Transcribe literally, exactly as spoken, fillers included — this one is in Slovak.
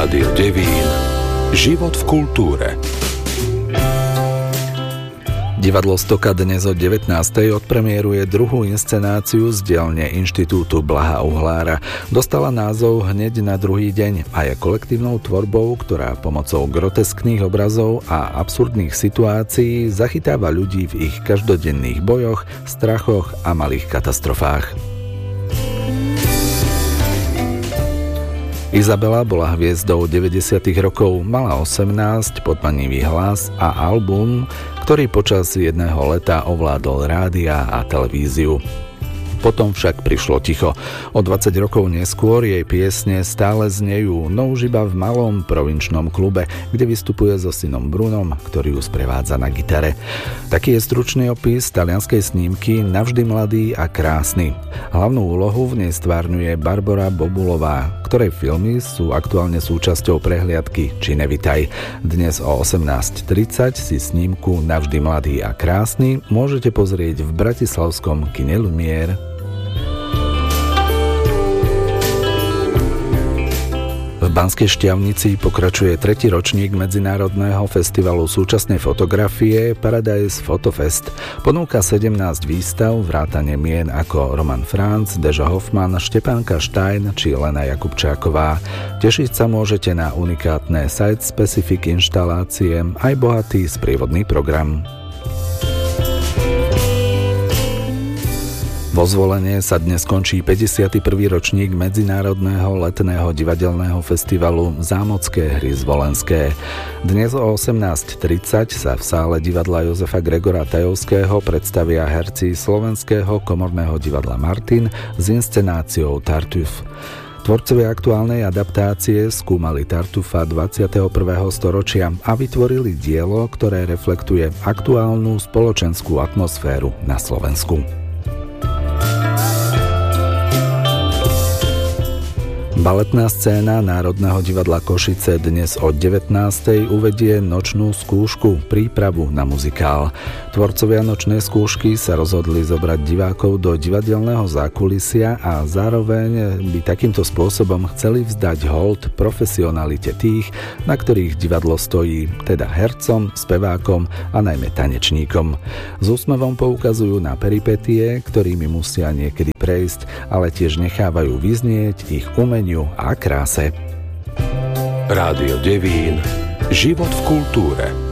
Rádio Devín. Život v kultúre. Divadlo Stoka dnes od devätnástej odpremieruje druhú inscenáciu z dielne Inštitútu Blaha Uhlára. Dostala názov hneď na druhý deň a je kolektívnou tvorbou, ktorá pomocou groteskných obrazov a absurdných situácií zachytáva ľudí v ich každodenných bojoch, strachoch a malých katastrofách. Izabela bola hviezdou deväťdesiatych rokov, mala osemnásť, podmanivý hlas a album, ktorý počas jedného leta ovládol rádia a televíziu. Potom však prišlo ticho. O dvadsať rokov neskôr jej piesne stále znejú, no už iba v malom provinčnom klube, kde vystupuje so synom Brunom, ktorý ju sprevádza na gitare. Taký je stručný opis talianskej snímky Navždy mladý a krásny. Hlavnú úlohu v nej stvárňuje Barbora Bobulová, ktorej filmy sú aktuálne súčasťou prehliadky Či nevitaj. Dnes o osemnásť tridsať si snímku Navždy mladý a krásny môžete pozrieť v bratislavskom kine Lumière. V Banskej Štiavnici pokračuje tretí ročník medzinárodného festivalu súčasnej fotografie Paradise Photofest. Ponúka sedemnásť výstav, vrátane mien ako Roman Franz, Dežo Hoffman, Štepánka Štajn či Lena Jakubčáková. Tešiť sa môžete na unikátne site-specific inštalácie aj bohatý sprievodný program. Vo Zvolene sa dnes končí päťdesiaty prvý ročník medzinárodného letného divadelného festivalu Zámocké hry zvolenské. Dnes o osemnásť tridsať sa v sále divadla Jozefa Gregora Tajovského predstavia herci Slovenského komorného divadla Martin s inscenáciou Tartuffe. Tvorcovia aktuálnej adaptácie skúmali Tartuffa dvadsiateho prvého storočia a vytvorili dielo, ktoré reflektuje aktuálnu spoločenskú atmosféru na Slovensku. Baletná scéna Národného divadla Košice dnes od devätnástej uvedie nočnú skúšku, prípravu na muzikál. Tvorcovia nočnej skúšky sa rozhodli zobrať divákov do divadelného zákulisia a zároveň by takýmto spôsobom chceli vzdať hold profesionalite tých, na ktorých divadlo stojí, teda hercom, spevákom a najmä tanečníkom. S úsmevom poukazujú na peripetie, ktorými musia niekedy prejsť, ale tiež nechávajú vyznieť ich umeniu a kráse. Rádio Devín. Život v kultúre.